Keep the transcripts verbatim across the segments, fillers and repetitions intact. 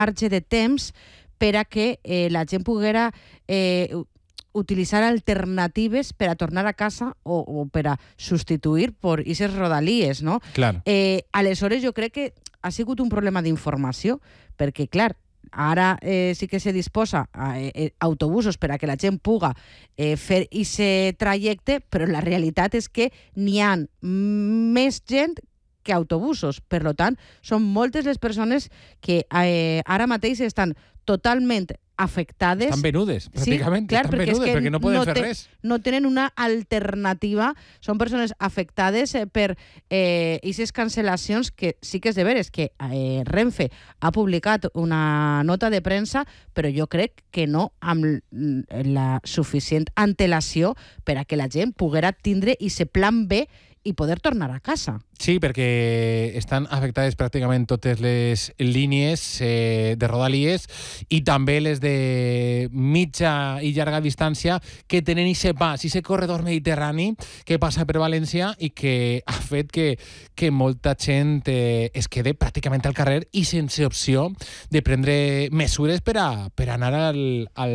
marge de temps per a que eh, la gent poguera eh, utilitzar alternatives per a tornar a casa o, o per a substituir per aquestes rodalies, no? Clar. Eh, aleshores, jo crec que ha sigut un problema d'informació, perquè, clar, ara eh, sí que se disposa a eh, autobusos per a que la gent puga eh, fer aquest trajecte, però la realitat és que n'hi ha més gent que autobusos. Per tant, són moltes les persones que eh, ara mateix estan totalment afectades. Estan venudes, pràcticament. Sí, clar, estan perquè, venudes, és que perquè no poden no fer te, res. No tenen una alternativa. Són persones afectades eh, per aquestes eh, cancel·lacions que sí que és de veres, que eh, Renfe ha publicat una nota de premsa, però jo crec que no amb la suficient antelació per a que la gent poguera tindre aquest plan B i poder tornar a casa. Sí, perquè estan afectades pràcticament totes les línies eh, de rodalies i també les de mitja i llarga distància que tenen aquest pas, aquest corredor mediterrani que passa per València i que ha fet que, que molta gent eh, es quede pràcticament al carrer i sense opció de prendre mesures per, a, per anar al, al,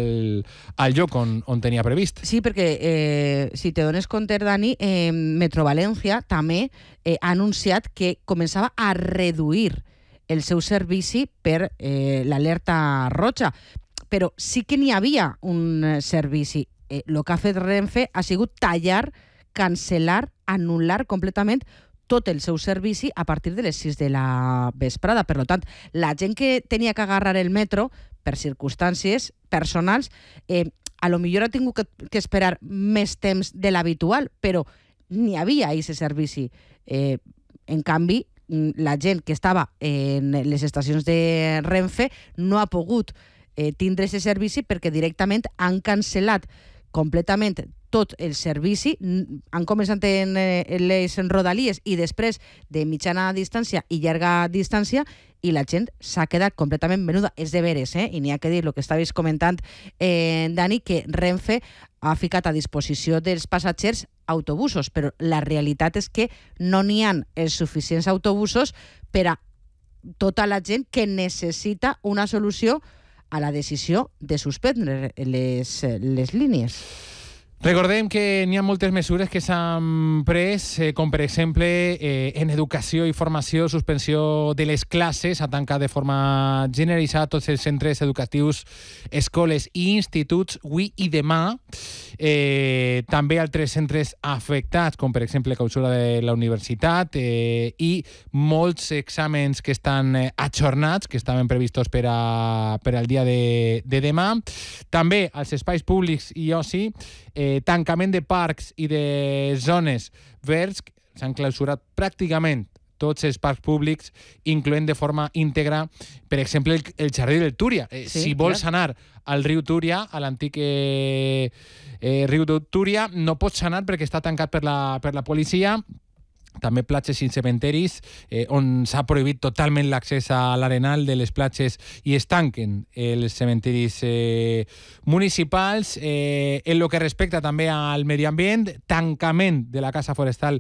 al lloc on, on tenia previst. Sí, perquè eh, si te dones compte, Dani, eh, Metro València també eh, ha anunciat que començava a reduir el seu servici per eh, l'alerta roja. Però sí que n'hi havia un servici. Eh, el que ha fet Renfe ha sigut tallar, cancel·lar, anul·lar completament tot el seu servici a partir de les sis de la vesprada. Per tant, la gent que tenia que agarrar el metro per circumstàncies personals, eh, a lo millor ha tingut que, que esperar més temps de l'habitual, però n'hi havia aquest servici. Eh, en canvi, la gent que estava en les estacions de Renfe no ha pogut eh, tindre aquest servici perquè directament han cancel·lat completament tot el servici, han començat en les rodalies i després de mitjana distància i llarga distància i la gent s'ha quedat completament venuda. És de veres, eh? I n'hi ha que dir el que estaves comentant, eh, Dani, que Renfe ha ficat a disposició dels passatgers autobusos, però la realitat és que no n'hi ha els suficients autobusos per a tota la gent que necessita una solució a la decisió de suspendre les, les línies. Recordem que n'hi ha moltes mesures que s'han pres, eh, com per exemple eh, en educació i formació, suspensió de les classes, ha tancat de forma generalitzada tots els centres educatius, escoles i instituts avui i demà. Eh, també altres centres afectats, com per exemple clausura de la universitat eh, i molts exàmens que estan eh, ajornats, que estaven previstos per, a, per al dia de, de demà. També als espais públics i oci, eh, tancament de parcs i de zones verds, s'han clausurat pràcticament tots els parcs públics, incloent de forma íntegra, per exemple, el, el jardí del Túria. Eh, sí, si vols clar. anar al riu Túria, a l'antic eh, eh, riu de Túria, no pots anar perquè està tancat per la, per la policia. També platges i cementeris, eh, on s'ha prohibit totalment l'accés a l'arenal de les platges i es tanquen els cementeris eh, municipals. Eh, en el que respecta també al medi ambient, tancament de la Casa Forestal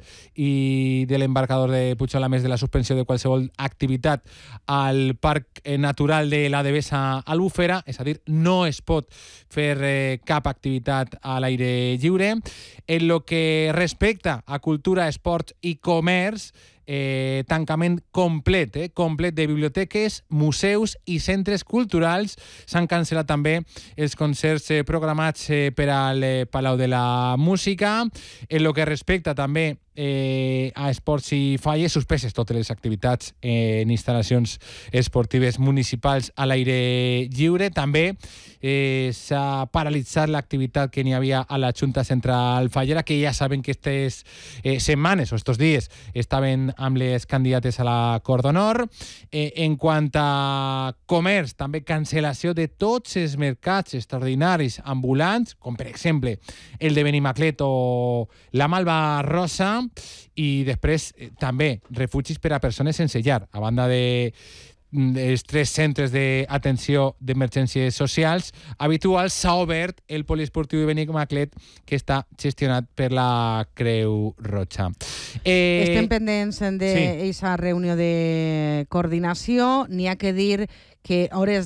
i de l'embarcador de Puigdemont, a més de la suspensió de qualsevol activitat al Parc Natural de la Devesa Albufera, és a dir, no es pot fer eh, cap activitat a l'aire lliure. En el que respecta a cultura, esport i comerç, eh, tancament complet, eh, complet de biblioteques, museus i centres culturals. S'han cancel·lat també els concerts eh, programats eh, per al eh, Palau de la Música. En el que respecta també eh, a esports i falles, suspeses totes les activitats eh, en instal·lacions esportives municipals a l'aire lliure. També eh, s'ha paralitzat l'activitat que n'hi havia a la Junta Central Fallera, que ja saben que aquestes eh, setmanes o estos dies estaven amb les candidates a la Cort d'Honor. Eh, en quant a comerç, també cancel·lació de tots els mercats extraordinaris ambulants, com per exemple el de Benimaclet o la Malva Rosa, i després eh, també refugis per a persones sense llar. A banda de els tres centres d'atenció d'emergències socials habituals, s'ha obert el poliesportiu de Benimaclet, que està gestionat per la Creu Roja. Eh, Estem pendents d'aquesta sí. reunió de coordinació. N'hi ha que dir que hores